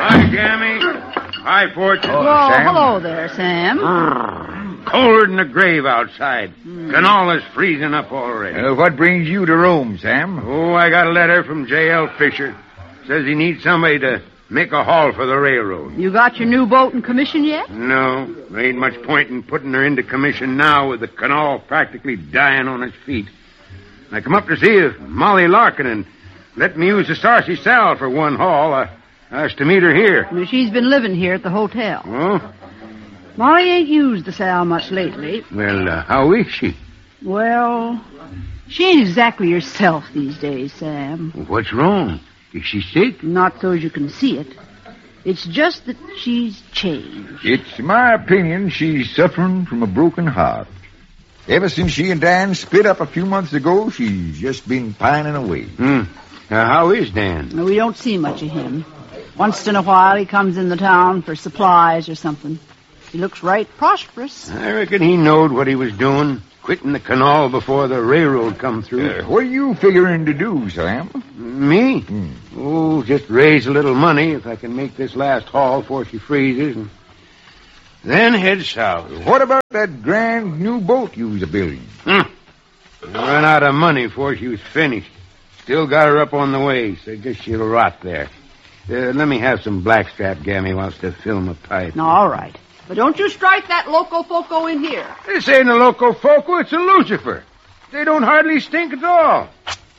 Hi, Gammy. Hi, Fortune. Well, Sam. hello there, Sam. Colder than the grave outside. Canola's freezing up already. What brings you to Rome, Sam? Oh, I got a letter from J.L. Fisher. Says he needs somebody to make a haul for the railroad. You got your new boat in commission yet? No, there ain't much point in putting her into commission now with the canal practically dying on its feet. I come up to see if Molly Larkin and let me use the Sarcy Sal for one haul. I was to meet her here. Well, she's been living here at the hotel. Oh? Molly ain't used the Sal much lately. Well, how is she? Well, she ain't exactly herself these days, Sam. What's wrong? Is she sick? Not so as you can see it. It's just that she's changed. It's my opinion she's suffering from a broken heart. Ever since she and Dan split up a few months ago, she's just been pining away. How is Dan? We don't see much of him. Once in a while he comes in the town for supplies or something. He looks right prosperous. I reckon he knowed what he was doing, quitting the canal before the railroad come through. What are you figuring to do, Sam? Me? Oh, just raise a little money if I can make this last haul before she freezes, and then head south. What about that grand new boat you was building? I ran out of money before she was finished. Still got her up on the way, so I guess she'll rot there. Let me have some blackstrap, Gammy, whilst I fill my pipe. All right. But don't you strike that Loco Foco in here. This ain't a Loco Foco, it's a Lucifer. They don't hardly stink at all.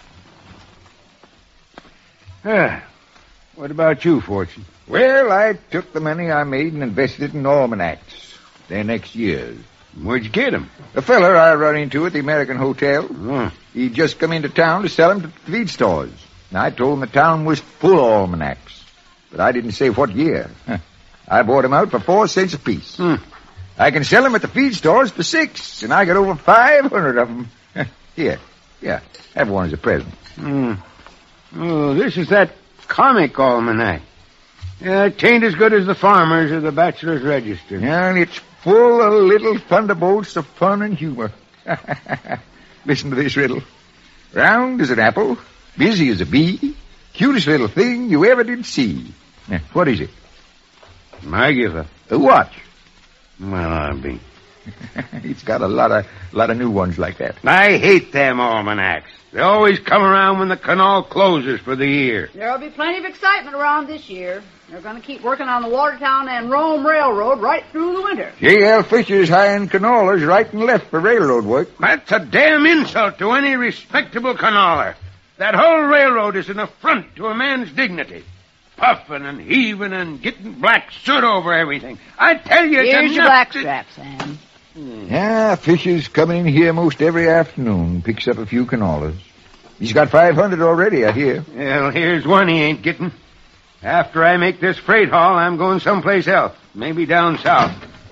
What about you, Fortune? Well, I took the money I made and invested it in almanacs. They're next year's. Where'd you get 'em? The feller I run into at the American Hotel, Oh. he'd just come into town to sell 'em to the feed stores. And I told him the town was full of almanacs. But I didn't say what year. I bought 'em out for 4 cents apiece. I can sell 'em at the feed stores for 6, and I got over 500 of 'em. Here, have one as a present. Oh, this is that comic almanac. It ain't as good as the Farmer's or the Bachelor's Register. And it's full of little thunderbolts of fun and humor. Listen to this riddle. Round as an apple, busy as a bee, cutest little thing you ever did see. What is it? I give up. A watch. Well, I'll be. It's got a lot of new ones like that. I hate them almanacs. They always come around when the canal closes for the year. There'll be plenty of excitement around this year. They're going to keep working on the Watertown and Rome Railroad right through the winter. J.L. Fisher's hiring canolas right and left for railroad work. That's a damn insult to any respectable canoler. That whole railroad is an affront to a man's dignity. Puffing and heaving and getting black soot over everything. I tell you, it's Here's your enough blackstrap, Sam. Yeah, Fisher's coming in here most every afternoon, picks up a few canolas. He's got 500 already, I hear. Well, here's one he ain't getting. After I make this freight haul, I'm going someplace else. Maybe down south.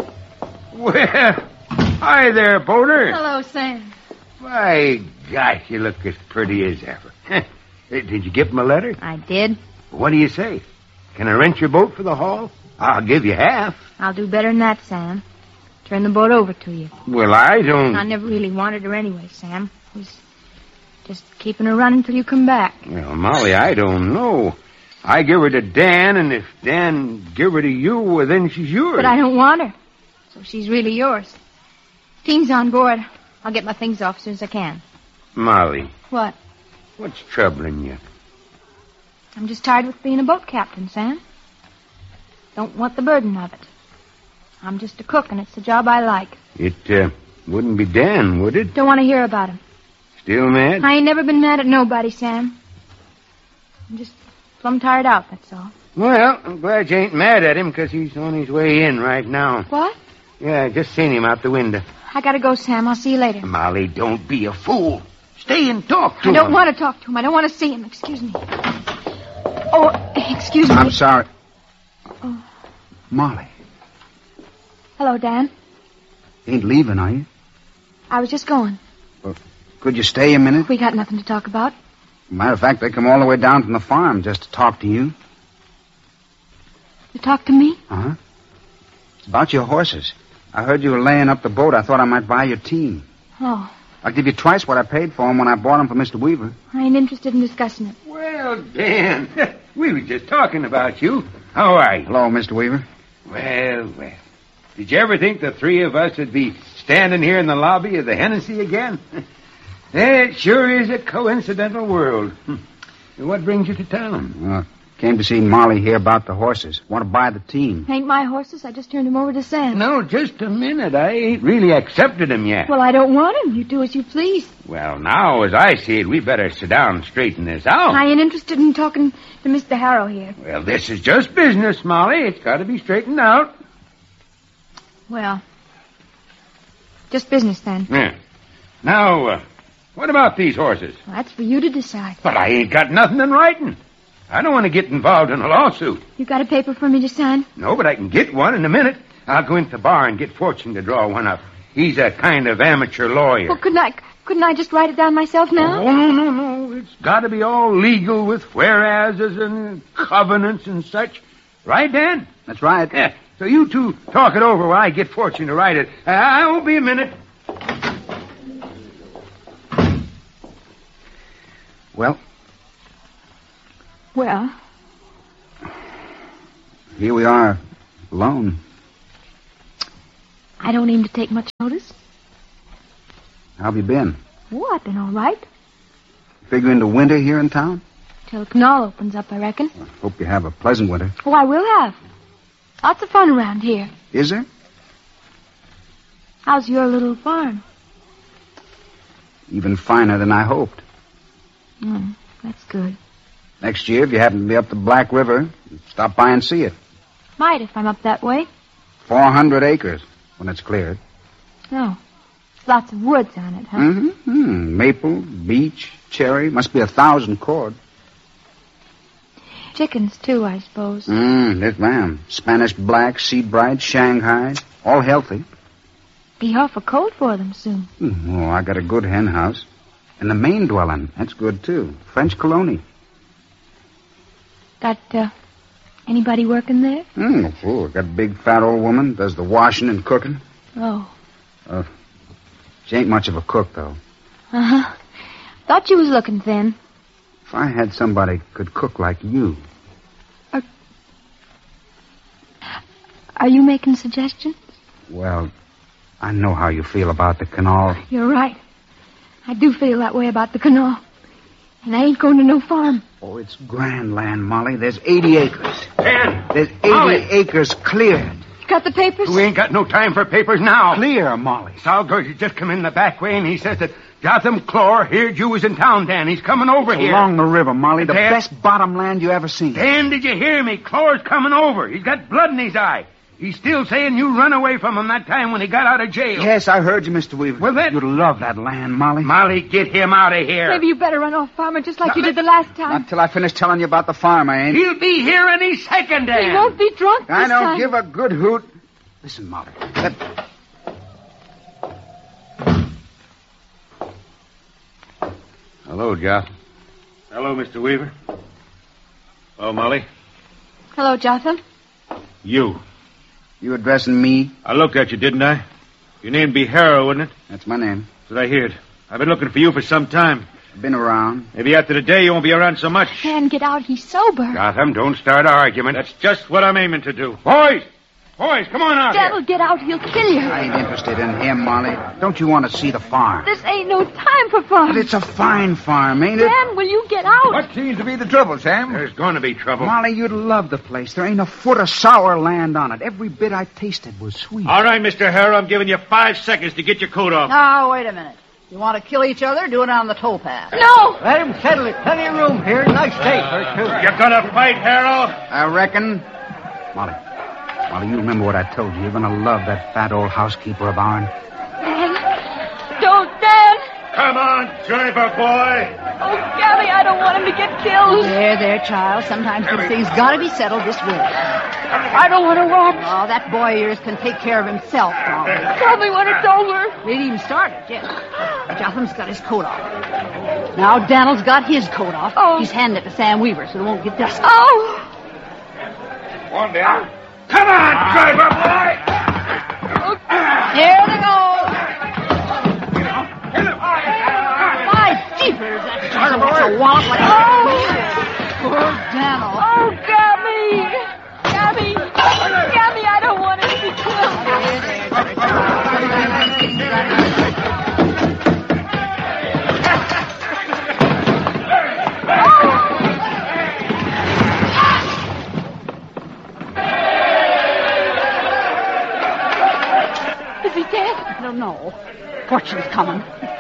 Well, hi there, boater. Hello, Sam. My gosh, you look as pretty as ever. Did you get my letter? I did. What do you say? Can I rent your boat for the haul? I'll give you half. I'll do better than that, Sam. Turn the boat over to you. Well, I don't... I never really wanted her anyway, Sam. I was just keeping her running till you come back. Well, Molly, I don't know. I give her to Dan, and if Dan give her to you, well, then she's yours. But I don't want her. So she's really yours. Team's on board. I'll get my things off as soon as I can. Molly, What? what's troubling you? I'm just tired with being a boat captain, Sam. Don't want the burden of it. I'm just a cook, and it's the job I like. It wouldn't be Dan, would it? Don't want to hear about him. Still mad? I ain't never been mad at nobody, Sam. I'm just plumb tired out, that's all. Well, I'm glad you ain't mad at him, because he's on his way in right now. What? Yeah, I just seen him out the window. I gotta go, Sam. I'll see you later. Molly, don't be a fool. Stay and talk to I him. don't want to talk to him. I don't want to see him. Excuse me. Oh, excuse me. I'm sorry. Oh. Molly, Hello, Dan. you ain't leaving, are you? I was just going. Could you stay a minute? We got nothing to talk about. Matter of fact, they come all the way down from the farm just to talk to you. To talk to me? Uh-huh. It's about your horses. I heard you were laying up the boat. I thought I might buy your team. Oh, I'll give you twice what I paid for them when I bought them for Mr. Weaver. I ain't interested in discussing it. Well, Dan, we were just talking about you. How are you? Hello, Mr. Weaver. Well. Did you ever think the three of us would be standing here in the lobby of the Hennessy again? It sure is a coincidental world. What brings you to town? Came to see Molly here about the horses. Want to buy the team. Ain't my horses. I just turned them over to Sam. No, just a minute. I ain't really accepted him yet. Well, I don't want him. You do as you please. Well, now, as I see it, we better sit down and straighten this out. I ain't interested in talking to Mr. Harrow here. Well, this is just business, Molly. It's got to be straightened out. Well, just business then. Yeah. Now, what about these horses? Well, that's for you to decide. But I ain't got nothing in writing. I don't want to get involved in a lawsuit. You got a paper for me to sign? No, but I can get one in a minute. I'll go into the bar and get Fortune to draw one up. He's a kind of amateur lawyer. Well, couldn't I just write it down myself now? Oh, no. It's got to be all legal with whereases and covenants and such. Right, Dan? That's right. Yeah. So you two talk it over while I get Fortune to write it. I won't be a minute. Well, here we are, alone. I don't aim to take much notice. How have you been? Oh, I've been all right. Figure into winter here in town? Till the canal opens up, I reckon. Well, hope you have a pleasant winter. Oh, I will have. Lots of fun around here. Is there? How's your little farm? Even finer than I hoped. That's good. Next year, if you happen to be up the Black River, stop by and see it. Might if I'm up that way. 400 acres when it's cleared. Oh. Lots of woods on it, huh? Mm-hmm. Maple, beech, cherry. Must be 1,000 cord. Chickens, too, I suppose. Yes, ma'am. Spanish black, seed bright, Shanghai. All healthy. Be awful cold for them soon. Oh, I got a good hen house. And the main dwelling. That's good, too. French colony. Got, anybody working there? Oh, got a big fat old woman. Does the washing and cooking. Oh. She ain't much of a cook, though. Uh-huh. Thought you was looking thin. If I had somebody could cook like you. Are you making suggestions? Well, I know how you feel about the canal. You're right. I do feel that way about the canal. And I ain't going to no farm. Oh, it's grand land, Molly. There's 80 acres. Dan! There's 80 Molly! Acres cleared. You got the papers? We ain't got no time for papers now. Clear, Molly. Salgers has just come in the back way, and he says that Jotham Clore heard you was in town, Dan. He's coming over here. Along the river, Molly. The Dan? best bottom land you ever seen. Dan, did you hear me? Clore's coming over. He's got blood in his eye. He's still saying you run away from him that time when he got out of jail. Yes, I heard you, Mr. Weaver. Well, then... You'd love that land, Molly. Molly, get him out of here. Maybe you better run off, Farmer, just like you did the last time. Not till I finish telling you about the farm, I ain't. He'll be here any second, Dan. He won't be drunk this I don't time. give a good hoot. Listen, Molly. Hello, Joth. Hello, Mr. Weaver. Oh, Molly. Hello, Jotham. You. You addressing me? I looked at you, didn't I? Your name be Harrow, wouldn't it? That's my name. That's what I heard. I've been looking for you for some time. I've been around. Maybe after today you won't be around so much. Man, get out. He's sober. Jotham, don't start an argument. That's just what I'm aiming to do. Boys, come on out Dad'll here. get out. He'll kill you. I ain't interested in him, Molly. Don't you want to see the farm? This ain't no time for fun. But it's a fine farm, ain't it? Dan, will you get out? What seems to be the trouble, Sam? There's going to be trouble. Molly, you'd love the place. There ain't a foot of sour land on it. Every bit I tasted was sweet. All right, Mr. Harrow, I'm giving you 5 seconds to get your coat off. Now, wait a minute. You want to kill each other? Do it on the towpath. No! Let him settle it. Plenty of room here. Nice day for it, too. You're gonna fight, Harrow? I reckon. Molly, you remember what I told you. You're going to love that fat old housekeeper of ours. Dan! Don't, Dan! Come on, driver boy. Oh, Gabby, I don't want him to get killed. There, child. Sometimes this thing's got to be settled this way. I don't want to watch. Oh, that boy of yours can take care of himself now. Tell me when it's over. We ain't even started yet. Jotham's got his coat off. Now Dan'l's got his coat off. Oh. He's handing it to Sam Weaver so it won't get dusty. Oh! One down. Come on, driver boy. Here they go. My jeepers, that driver wants a wallop like a... Poor Dan'l. Oh, Gabby! don't know. Fortune's coming.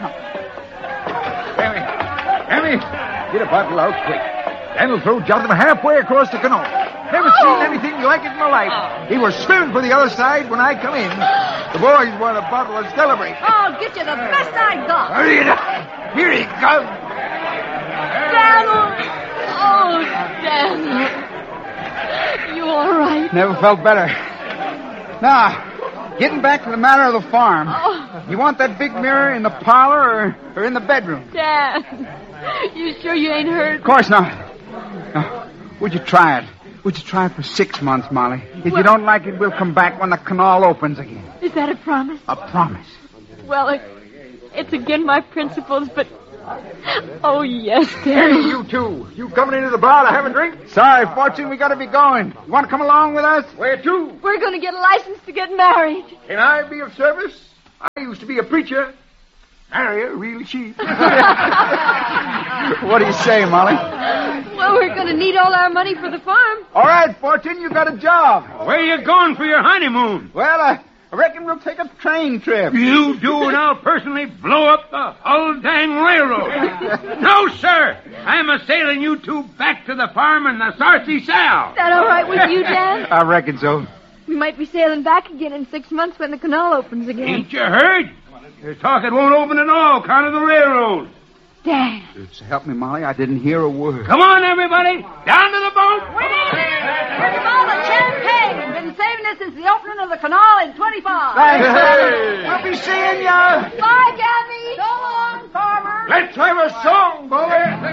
Sammy, get a bottle out quick. That'll throw Jonathan halfway across the canal. Never seen anything like it in my life. He was swimming for the other side when I come in. The boys want a bottle to celebrate. I'll get you the best I got. Hurry it up. Here he comes. Daniel! Oh, Daniel. You all right? Never felt better. Now, getting back to the matter of the farm. Oh. You want that big mirror in the parlor or in the bedroom? Dad, you sure you ain't hurt? Of course not. No. Would you try it? Would you try it for 6 months, Molly? If you don't like it, we'll come back when the canal opens again. Is that a promise? A promise. Well, it's against my principles, but... Oh, yes, Daniel. Hey, you two. You coming into the bar to have a drink? Sorry, Fortune, we gotta be going. You want to come along with us? Where to? We're going to get a license to get married. Can I be of service? I used to be a preacher. Marry her really cheap. What do you say, Molly? Well, we're going to need all our money for the farm. All right, Fortune, you got a job. Where you going for your honeymoon? Well, I reckon we'll take a train trip. You do, and I'll personally blow up the whole dang railroad. No, sir. I'm a-sailing you two back to the farm in the Sarcy Sal. Is that all right with you, Dad? I reckon so. We might be sailing back again in 6 months when the canal opens again. Ain't you heard? There's talk it won't open at all, count of the railroad. Dad. Help me, Molly. I didn't hear a word. Come on, everybody. Down to the boat. Here's a bottle of champagne. Been saving it since the opening of the canal in 25. Thanks. We'll be seeing you. Bye, Gabby. So long, farmer. Let's have a song, boy.